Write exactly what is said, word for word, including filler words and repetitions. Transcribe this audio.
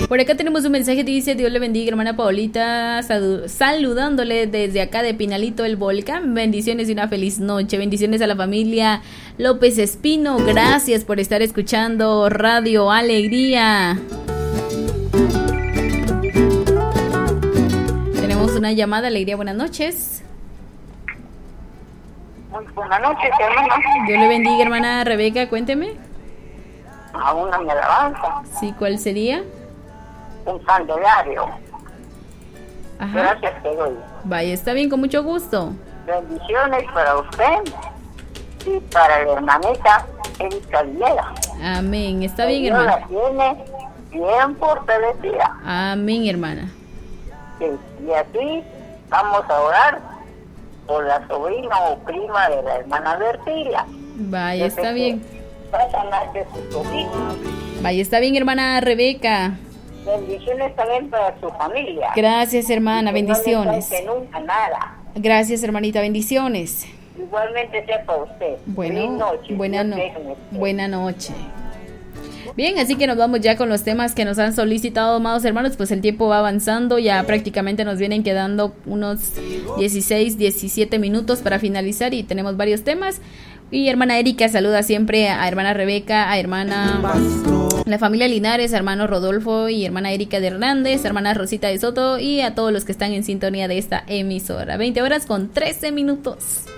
Por acá tenemos un mensaje, dice: Dios le bendiga, hermana Paulita, sal- saludándole desde acá de Pinalito el Volcán. Bendiciones y una feliz noche. Bendiciones a la familia López Espino. Gracias por estar escuchando Radio Alegría. Tenemos una llamada, Alegría, buenas noches. Muy buenas noches, hermana. Dios le bendiga, hermana Rebeca, cuénteme. A una mi alabanza. Sí, ¿cuál sería? Un Candelario. Ajá. Gracias te doy. Vaya, está bien, con mucho gusto. Bendiciones para usted y para la hermanita Erika Villera. Amén, está bien, Dios hermana. la tiene bien fortalecida. Amén, hermana. Sí, y aquí vamos a orar por la sobrina o prima de la hermana Bertilia. Vaya, está bien. Va a sanar de su COVID. Vaya, está bien, hermana Rebeca. Bendiciones también para su familia. Gracias, hermana, Y que bendiciones. No le falte nunca nada. Gracias, hermanita, bendiciones. Igualmente sea para usted. Bueno, Feliz noche. buena, Dios no, te bendiga. buena noche. Bien, así que nos vamos ya con los temas que nos han solicitado, amados hermanos. Pues el tiempo va avanzando, ya prácticamente nos vienen quedando unos dieciséis, diecisiete minutos para finalizar y tenemos varios temas. Y hermana Erika saluda siempre a hermana Rebeca, a hermana la familia Linares, a hermano Rodolfo y hermana Erika de Hernández, hermana Rosita de Soto y a todos los que están en sintonía de esta emisora. veinte horas con trece minutos.